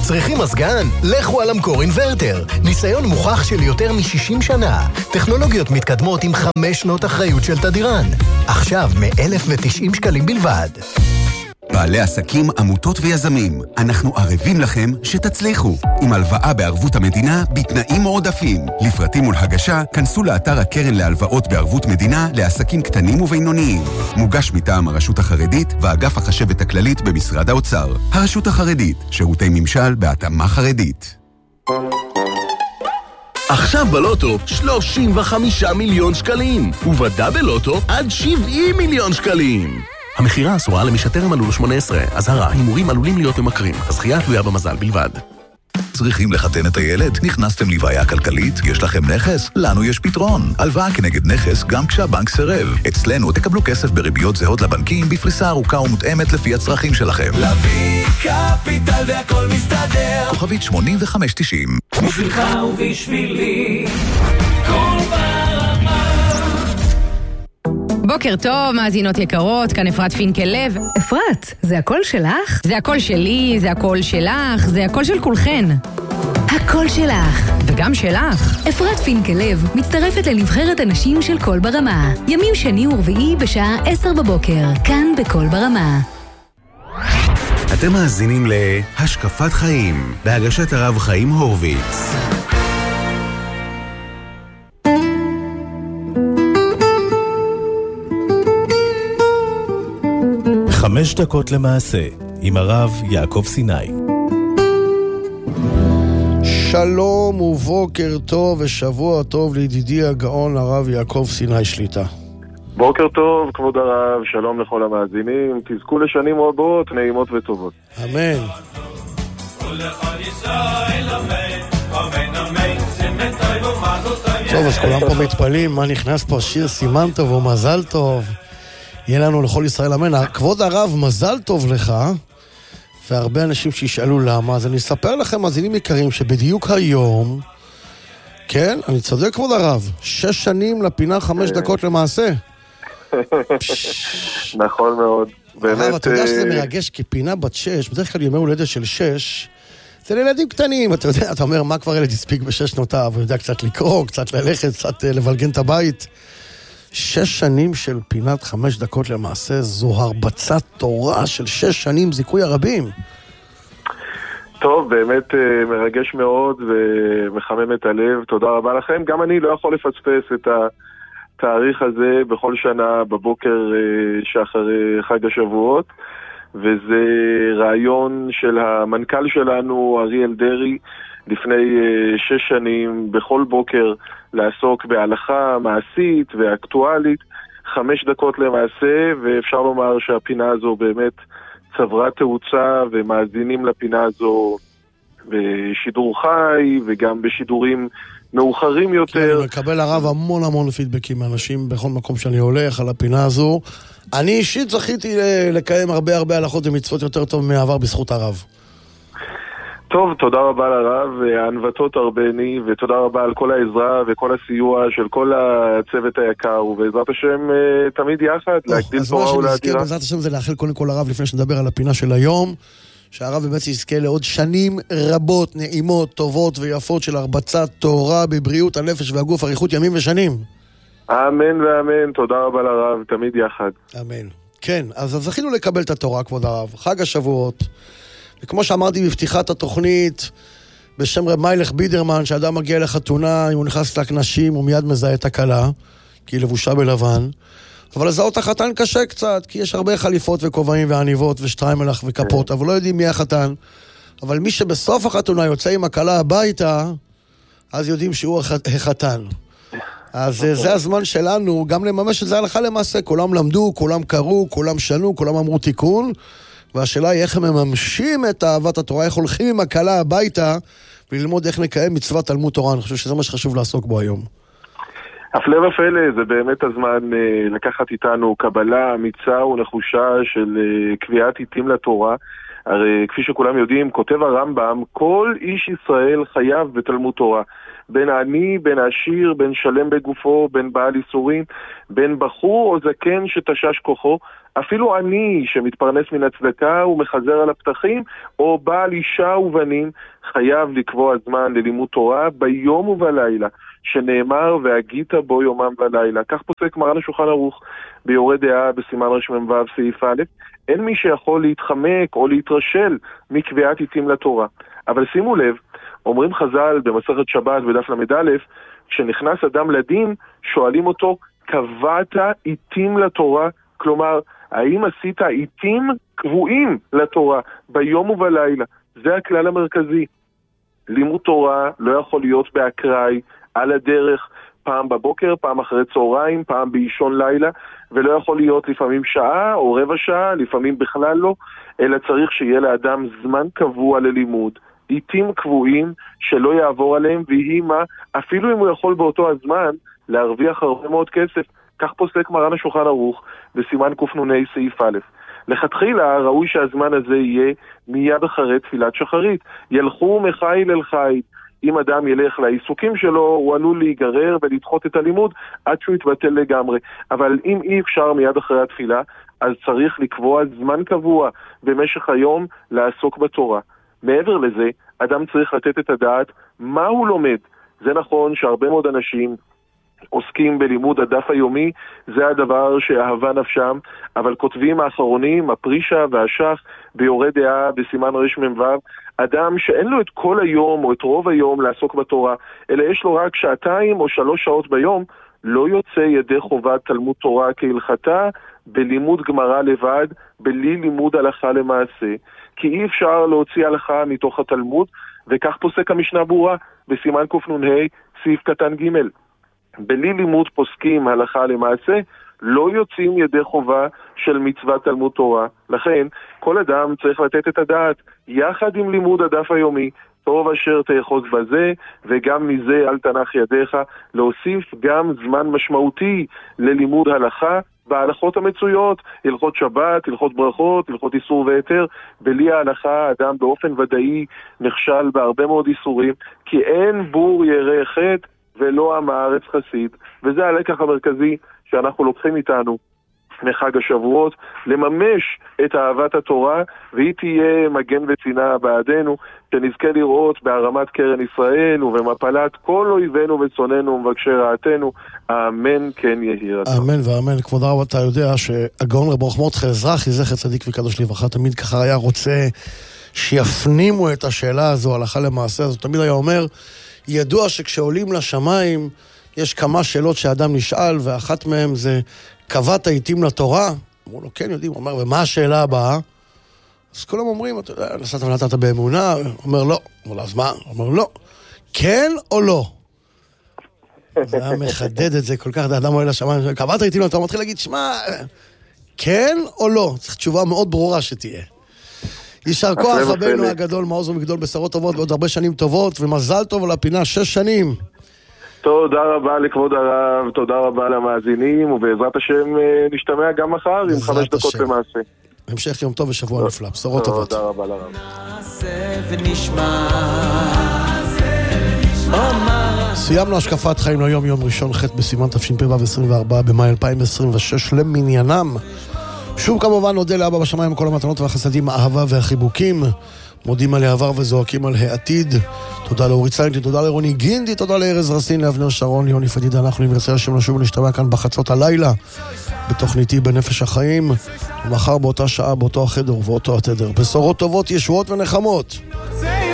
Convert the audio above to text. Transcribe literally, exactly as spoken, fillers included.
צריכים מזגן? לכו על אמקור אינברטר. ניסיון מוכח של יותר מ-שישים שנה. טכנולוגיות מתקדמות עם חמש שנות אחריות של תדירן. עכשיו מ-אלף ותשעים שקלים בלבד. בעלי עסקים, עמותות ויזמים, אנחנו ערבים לכם שתצליחו. עם הלוואה בערבות המדינה בתנאים מועדפים. לפרטים ולהגשה, כנסו לאתר הקרן להלוואות בערבות מדינה לעסקים קטנים ובינוניים. מוגש מטעם הרשות החרדית ואגף החשבת הכללית במשרד האוצר. הרשות החרדית, שירותי ממשל בהתאמה חרדית. עכשיו בלוטו שלושים וחמישה מיליון שקלים, ובדאבל לוטו עד שבעים מיליון שקלים. המחירה אסורה למי שטרם מלאו לו שמונה עשרה. אזהרה, הימורים עלולים להיות ממכרים. הזכייה תלויה במזל בלבד. צריכים לחתן את הילד? נכנסתם לבעיה כלכלית? יש לכם נכס? לנו יש פתרון. הלוואה כנגד נכס גם כשהבנק סירב. אצלנו תקבלו כסף בריביות זהות לבנקים בפריסה ארוכה ומותאמת לפי הצרכים שלכם. להביא קפיטל והכל מסתדר. כוכבית שמונים וחמש תשעים. בשבילך ובשבילי כל ברמה. בוקר טוב, מאזינות יקרות, כאן אפרת פינקל-לב. אפרת, זה הכל שלך? זה הכל שלי, זה הכל שלך, זה הכל של כולכן. הכל שלך. וגם שלך. אפרת פינקל-לב מצטרפת לנבחרת הנשים של כל ברמה. ימים שני ורביעי בשעה עשר בבוקר, כאן בכל ברמה. אתם מאזינים להשקפת חיים, בהגשת הרב חיים הורוביץ. חמש דקות למעשה, עם הרב יעקב סיני. שלום ובוקר טוב ושבוע טוב לידידי הגאון הרב יעקב סיני שליטה. בוקר טוב, כבוד הרב, שלום לכל המאזינים, תזכו לשנים רבות, נעימות וטובות. אמן. טוב, אז כולם פה מתפעלים, מה נכנס פה? שיר סימן טוב ומזל טוב. יהיה לנו לכל ישראל אמן. כבוד הרב, מזל טוב לך, והרבה אנשים שישאלו למה, אז אני אספר לכם, מאזינים יקרים, שבדיוק היום, כן, אני צודק כבוד הרב, שש שנים לפינה חמש דקות למעשה. נכון מאוד. הרב, אתה יודע שזה מרגש, כי פינה בת שש, בדרך כלל ימי הולדת של שש, זה לילדים קטנים, אתה יודע, אתה אומר, מה כבר ילד הספיק בשש שנותיו, הוא יודע קצת לקרוא, קצת ללכת, קצת לבלגן את הבית. שש שנים של פינת חמש דקות למעשה, זו הרבצת תורה של שש שנים זיכוי הרבים. טוב, באמת מרגש מאוד ומחמם את הלב, תודה רבה לכם. גם אני לא יכול לפספס את התאריך הזה בכל שנה בבוקר שאחרי חג השבועות, וזה רעיון של המנכ"ל שלנו, אריאל דרי, לפני שש שנים, בכל בוקר לעסוק בהלכה מעשית ואקטואלית, חמש דקות למעשה, ואפשר לומר שהפינה הזו באמת צברה תאוצה, ומאזינים לפינה הזו בשידור חי, וגם בשידורים מאוחרים יותר. אני מקבל הרב המון המון פידבקים מאנשים בכל מקום שאני הולך על הפינה הזו. אני אישית זכיתי לקיים הרבה הרבה הלכות ומצוות יותר טוב מעבר בזכות הרב. טוב, תודה רבה לרב, הענוותות הרבני, ותודה רבה על כל העזרה וכל הסיוע של כל הצוות היקר, ובעזרת השם תמיד יחד, להגדיל תורה ולהדירה. בעזרת השם זה לאחל קודם כל הרב, לפני שנדבר על הפינה של היום, שהרב באמת יזכה לעוד שנים רבות, נעימות, טובות ויפות של הרבצת תורה בבריאות הנפש והגוף, אריכות ימים ושנים. אמן ואמן, תודה רבה לרב, תמיד יחד. אמן. כן, אז זכינו לקבל את התורה, כבוד הרב, חג השבועות. וכמו שאמרתי בפתיחת התוכנית, בשם רב מיילך בידרמן, שאדם מגיע לחתונה, אם הוא נכנס לכנשים, הוא מיד מזהה את הכלה, כי היא לבושה בלבן. אבל לזהות החתן קשה קצת, כי יש הרבה חליפות וכובעים ועניבות ושטריימלך וכפות, אבל לא יודעים מי החתן. אבל מי שבסוף החתונה יוצא עם הכלה הביתה, אז יודעים שהוא החתן. אז זה הזמן שלנו גם לממש את זה הלכה למעשה. כולם למדו, כולם קראו, כולם שנו, כולם אמרו תיקון. והשאלה היא איך הם מממשים את אהבת התורה, איך הולכים עם הכלה הביתה, וללמוד איך נקיים מצוות תלמוד תורה. אני חושב שזה מה שחשוב לעסוק בו היום. הפלא ופלא, זה באמת הזמן אה, לקחת איתנו קבלה אמיצה ונחושה של אה, קביעת עיתים לתורה. הרי כפי שכולם יודעים, כותב הרמב"ם, כל איש ישראל חייב בתלמוד תורה. בין העני, בין העשיר, בין שלם בגופו, בין בעל איסורים, בין בחור או זקן שתשש כוחו, אפילו עני שמתפרנס מן הצדקה ומחזר על הפתחים, או בעל אישה ובנים, חייב לקבוע זמן ללימוד תורה ביום ובלילה, שנאמר והגית בו יומם ולילה. כך פוסק מרן השולחן ערוך ביורה דעה בסימן רמ"ו סעיף א'. אין מי שיכול להתחמק או להתרשל מקביעת עיתים לתורה. אבל שימו לב, אומרים חז"ל במסכת שבת בדף למד א', כשנכנס אדם לדין, שואלים אותו, קבעת עיתים לתורה? כלומר, האם עשית עיתים קבועים לתורה ביום ובלילה? זה הכלל המרכזי. לימוד תורה לא יכול להיות באקראי, על הדרך, פעם בבוקר, פעם אחרי צהריים, פעם באישון לילה, ולא יכול להיות לפעמים שעה או רבע שעה, לפעמים בכלל לא, אלא צריך שיהיה לאדם זמן קבוע ללימוד, עיתים קבועים שלא יעבור עליהם, והיא מה, אפילו אם הוא יכול באותו הזמן להרוויח הרבה מאוד כסף. כך פוסק מרן השולחן ערוך בסימן קנ"ה סעיף א'. לכתחילה ראוי שהזמן הזה יהיה מיד אחרי תפילת שחרית. ילכו מחיל אל חיל. אם אדם ילך לעיסוקים שלו, הוא עלול להיגרר ולדחות את הלימוד עד שהוא יתבטל לגמרי. אבל אם אי אפשר מיד אחרי התפילה, אז צריך לקבוע זמן קבוע במשך היום לעסוק בתורה. מעבר לזה, אדם צריך לתת את הדעת מה הוא לומד. זה נכון שהרבה מאוד אנשים עוסקים בלימוד הדף היומי, זה הדבר שאהבה נפשם, אבל כותבים האחרונים, הפרישה והשח, ביורה דעה בסימן רמ"ו, אדם שאין לו את כל היום או את רוב היום לעסוק בתורה, אלא יש לו רק שעתיים או שלוש שעות ביום, לא יוצא ידי חובת תלמוד תורה כהלכתה, בלימוד גמרא לבד, בלי לימוד הלכה למעשה. כי אי אפשר להוציא הלכה מתוך התלמוד, וכך פוסק המשנה ברורה בסימן קנ"ה סעיף קטן ג'. בלי לימוד פוסקים הלכה למעשה, לא יוצאים ידי חובה של מצוות תלמוד תורה. לכן, כל אדם צריך לתת את הדעת, יחד עם לימוד הדף היומי, טוב אשר תאחוז בזה, וגם מזה אל תנח ידיך, להוסיף גם זמן משמעותי ללימוד הלכה, בהלכות המצויות, הלכות שבת, הלכות ברכות, הלכות איסור והיתר. בלי ההלכה האדם באופן ודאי נכשל בהרבה מאוד איסורים, כי אין בור ירא חטא ולא עם הארץ חסיד. וזה הלקח המרכזי שאנחנו לוקחים איתנו מחג השבועות, לממש את אהבת התורה, והיא תהיה מגן וצינה בעדנו, שנזכה לראות בהרמת קרן ישראל ובמפלת כל אויבינו וצוננו ומבקשי רעתנו. אמן כן יהי רצון. אמן ואמן. כבוד הרב, אתה יודע שהגאון רב ברוך מרדכי אזרחי, זכר צדיק וקדוש לברכה, תמיד ככה היה רוצה שיפנימו את השאלה הזו הלכה למעשה. אז הוא תמיד היה אומר, ידוע שכשעולים לשמיים יש כמה שאלות שאדם נשאל, ואחת מהן זה, קבעת עיתים לתורה? אמרו לו, כן, יודעים. הוא אומר, ומה השאלה הבאה? אז כולם אומרים, אתה יודע, נסעת ונתת באמונה? הוא אומר, לא. הוא אומר, אז מה? הוא אומר, לא. כן או לא? זה היה מחדד את זה כל כך, האדם עולה לשמיים, קבעת עיתים לתורה, מתחיל להגיד, שמע, כן או לא? צריך תשובה מאוד ברורה שתהיה. יישר כוח רבנו הגדול, מעוז ומגדול בשרות טובות, ועוד הרבה שנים טובות, ומזל טוב על הפינה, שש שנים. תודה רבה לכבוד הרב, תודה רבה למאזינים, ובעזרת השם נשתמע גם מחר עם חמש דקות למעשה. המשך יום טוב ושבוע נפלא, בשורות טובות. תודה רבה לרב. סיימנו השקפת חיים ליום, יום ראשון, ח' בסימן תשפ"ו, עשרים וארבעה במאי אלפיים עשרים ושש למניינם. שוב כמובן נודה לאבא בשמיים כל המתנות והחסדים, האהבה והחיבוקים. מודים על העבר וזועקים על העתיד. תודה לאורית סיינטי, תודה לרוני גינדי, תודה לארז רסין, לאבנר שרון, ליוני פדידה. אנחנו נרצה השם לשוב ונשתמע כאן בחצות הלילה בתוכניתי בנפש החיים, ומחר באותה שעה, באותו החדר ובאותו התדר. בשורות טובות, ישועות ונחמות.